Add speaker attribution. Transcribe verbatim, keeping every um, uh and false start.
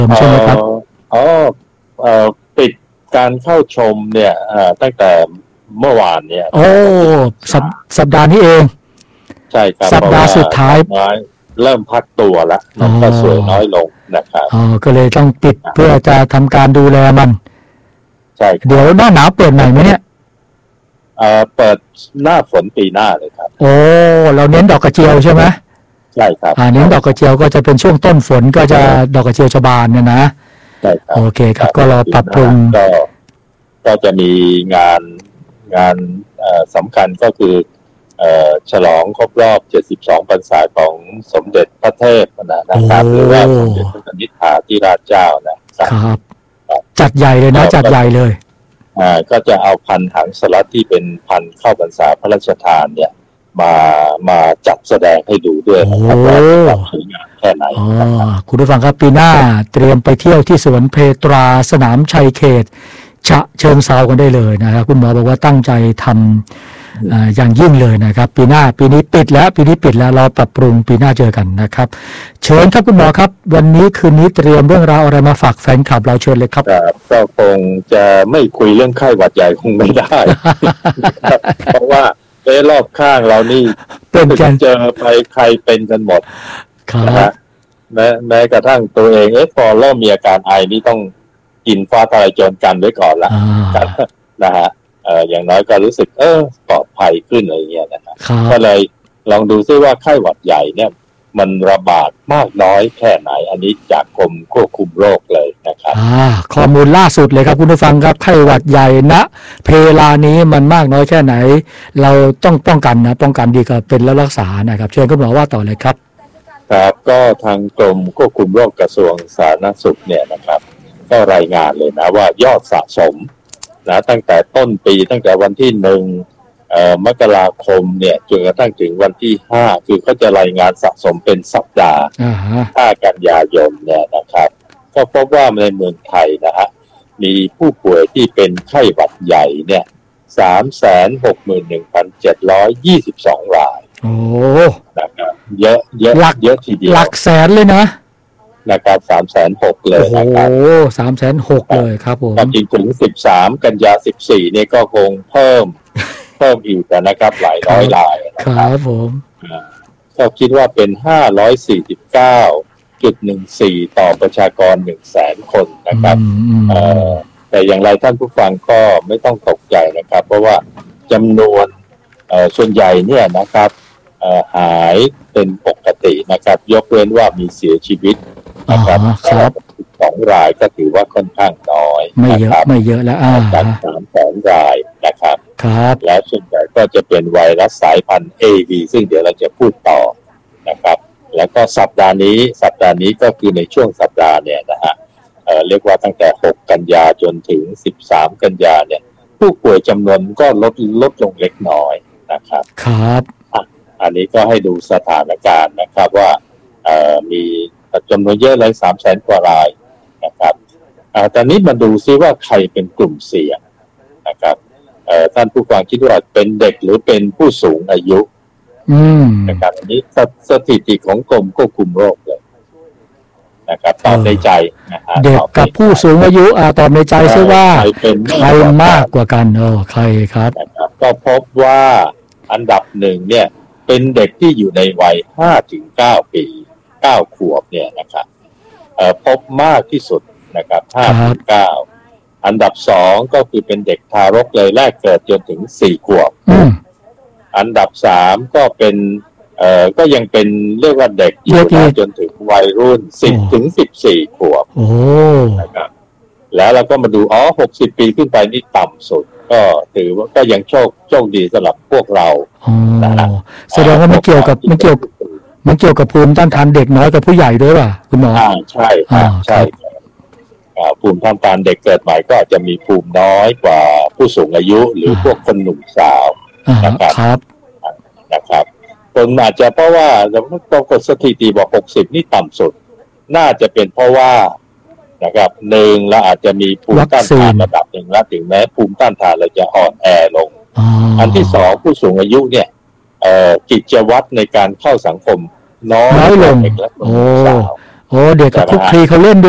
Speaker 1: ใช่ไหมครับ
Speaker 2: อ๋อเอ่อปิดการเข้าชมเนี่ยตั้งแต่เมื่อวานเนี่ย
Speaker 1: โอ้สัปสัปดาห์นี้เอง
Speaker 2: ใช่ครับ
Speaker 1: สัปดาห์สุดท้าย
Speaker 2: เริ่มพักตัวแล้วมันก็สวยน้อยลงนะครับ
Speaker 1: อ๋อก็เลยต้องปิดเพื่อจะทำการดูแลมัน
Speaker 2: ใช่
Speaker 1: เดี๋ยวหน้าหนาวเปิดใหม่ไหมเนี่ย
Speaker 2: เอ่อเปิดหน้าฝนปีหน้าเลยครับ
Speaker 1: โอ้เราเน้นดอกกระเจียวใช่ไหม
Speaker 2: ใช่ครับ
Speaker 1: อ่าเน้นดอกกระเจียวก็จะเป็นช่วงต้นฝนก็จะดอกกระเจียวจะบานเนี่ยนะ
Speaker 2: ใช่ครับ
Speaker 1: โอเคครับก็รอปรับปรุง
Speaker 2: ก็ก็จะมีงานงานสำคัญก็คือฉลองครบรอบเจ็ดสิบสองพรรษาของสมเด็จพระเทพนะครับหรือว่าสมเด็จพระนิธิาธิราชเจ้านะครับ
Speaker 1: จัดใหญ่เลยนะจัดใหญ่เลย
Speaker 2: อ่าก็จะเอาพันธุ์หางสลัดที่เป็นพันธุ์เข้าพรรษาพระราชทานเนี่ยมามาจัดแสดงให้ดูด้วยนะครับว่าสวยงามแค่ไหน
Speaker 1: คุณผู้ฟังครับปีหน้าเตรียมไปเที่ยวที่สวนเพตราสนามชัยเขตฉะเชิงเซากันได้เลยนะครับคุณหมอบอกว่าตั้งใจทำอย่างยิ่งเลยนะครับปีหน้าปีนี้ปิดแล้วปีนี้ปิดแล้วเราปรับปรุงปีหน้าเจอกันนะครับเชิญครับคุณหมอครับวันนี้คืนนี้เตรียมเรื่องราวอะไรมาฝากแฟนคลับเราเชิญเลยครับ
Speaker 2: ก็คงจะไม่คุยเรื่องไข้หวัดใหญ่คงไม่ได้ เพราะว่าเอ๊ะรอบข้างเรานี่
Speaker 1: เป็นกัน
Speaker 2: เจอไปใครเป็นกันหมดนะฮะแม้แม้กระทั่งตัวเองเอ๊ะพอเริ่มมีอาการไอนี่ต้องกินฟ้าทลายโจรกันไว้ก่อนละนะฮะเอ่ออย่างน้อยก็รู้สึกเออปลอดภัยขึ้นอะไรเงี้ยนะครับก็เลยลองดูซิว่าไข้หวัดใหญ่เนี่ยมันระบาดมากน้อยแค่ไหนอันนี้จากกรมควบคุมโรคเลยนะครับ
Speaker 1: อ่าข้อมูลล่าสุดเลยครับคุณผู้ฟังครับไข้หวัดใหญ่ณเพลานี้มันมากน้อยแค่ไหนเราต้องป้องกันนะป้องกันดีกว่าเป็นแล้วรักษานะครับเชิญคุณหมอว่าต่อเลยครับ
Speaker 2: ครับก็ทางกรมควบคุมโรคกระทรวงสาธารณสุขเนี่ยนะครับก็รายงานเลยนะว่ายอดสะสมนะตั้งแต่ต้นปีตั้งแต่วันที่หนึ่งเอ่อมกราคมเนี่ยจนกระทั่งถึงวันที่ห้าคือเขาจะรายงานสะสมเป็นสัปดาห์ห้ากันยายนเนี่ยนะครับก็พบว่าในเมืองไทยนะฮะมีผู้ป่วยที่เป็นไข้หวัดใหญ่เนี่ย สามแสนหกหมื่นหนึ่งพันเจ็ดร้อยยี่สิบสอง ราย
Speaker 1: โอ้
Speaker 2: นะครับเยอะเยอะเยอะทีเดียว
Speaker 1: หลักแสนเลยนะ
Speaker 2: นะครับ สามแสนหกหมื่น เลยนะครับ
Speaker 1: โอ้ สามแสนหกหมื่น เลยครับผม
Speaker 2: จริงถึงสิบสามกันยาสิบสี่เนี่ยก็คงเพิ่มเพิ่มอีกนะครับหลายร้อยราย
Speaker 1: นะครับผม
Speaker 2: ก็คิดว่าเป็น ห้าร้อยสี่สิบเก้าจุดหนึ่งสี่ ต่อประชากร หนึ่งแสน คนนะครับเอ่อแต่อย่างไรท่านผู้ฟังก็ไม่ต้องตกใจนะครับเพราะว่าจำนวนเอ่อส่วนใหญ่เนี่ยนะครับเอ่อหายเป็นปกตินะครับยกเว้นว่ามีเสียชีวิตนะครับสองรายก็ถือว่าค่อนข้างน้อย
Speaker 1: ไม่เยอะไม่เยอะแล้วอ่า
Speaker 2: จากสามแสนรายนะครับ
Speaker 1: ครับ
Speaker 2: และส่วนใหญ่ก็จะเป็นไวรัสสายพันธุ์ เอ วี ซึ่งเดี๋ยวเราจะพูดต่อนะครับแล้วก็สัปดาห์นี้สัปดาห์นี้ก็คือในช่วงสัปดาห์เนี่ยนะฮะเอ่อเรียกว่าตั้งแต่หกกันยาจนถึงสิบสามกันยาเนี่ยผู้ป่วยจำนวนก็ลดลดลงเล็กน้อยนะครับ
Speaker 1: ครับ
Speaker 2: อันนี้ก็ให้ดูสถานการณ์นะครับว่าเอ่อมีจำนวนเยอะเลย สามแสน กว่ารายนะครับอ่าตอนนี้มาดูซิว่าใครเป็นกลุ่มเสี่ยงนะครับเอ่อท่านผู้ฟังคิดว่าเป็นเด็กหรือเป็นผู้สูงอายุ
Speaker 1: อืม
Speaker 2: นะครับอันนี้สถิติของกรมควบคุมโรคเลยนะครับตอบในใจนะฮะ
Speaker 1: เด็กกับผู้สูงอายุอ่าตอบในใจซิว่าใครมากกว่ากันเออใครครับ
Speaker 2: นะครับก็พบว่าอันดับหนึ่งเนี่ยเป็นเด็กที่อยู่ในวัย ห้าถึงเก้า ปีเก้าขวบเนี่ยนะครับเอ่อพบมากที่สุดนะครับห้าถึงเก้าอันดับสองก็คือเป็นเด็กทารกเลยแรกเกิดจนถึงสี่ขวบอันดับสามก็เป็นเอ่อก็ยังเป็นเรียกว่าเด็กอยู่จนถึงวัยรุ่นสิบถึงสิบสี่ขวบ
Speaker 1: โอ้
Speaker 2: นะครับแล้วเราก็มาดูอ๋อหกสิบปีขึ้นไปนี่ต่ำสุดก็ถือว่าก็ยังโชคโชคดีสำหรับพวกเรา
Speaker 1: นะฮะแสดงว่ามันเกี่ยวกับมันเกี่ยวมันเกี่ยวกับภูมิต้านทานเด็กน้อยกับผู้ใหญ่ด้วยป่ะคุณหมอ
Speaker 2: อ่าใช่ครับใช่ภูมิต้านทานเด็กเกิดใหม่ก็อาจจะมีภูมิน้อยกว่าผู้สูงอายุหรือพวกคนหนุ่มสาว
Speaker 1: นะครับ
Speaker 2: นะครับคนอาจจะเพราะว่าปรากฏสถิติบอกหกสิบนี่ต่ำสุดน่าจะเป็นเพราะว่านะครับหนึ่งเราอาจจะมีภูมิต้านทานระดับหนึ่งแล้วถึงแม้ภูมิต้านทานเราจะอ่อนแอลงอันที่สองผู้สูงอายุเนี่ยเอ่อกิจวัตรในการเข้าสังคมน้อย
Speaker 1: ลงโอ้โหเด็กกับคุกคีเขาเล่น